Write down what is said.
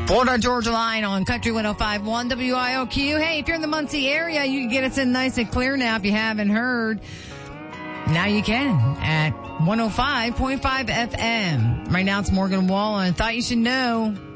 Florida Georgia Line on Country 105.1 WIOQ. Hey, if you're in the Muncie area, you can get us in nice and clear now if you haven't heard. Now you can at 105.5 FM. Right now it's Morgan Wallen. Thought you should know.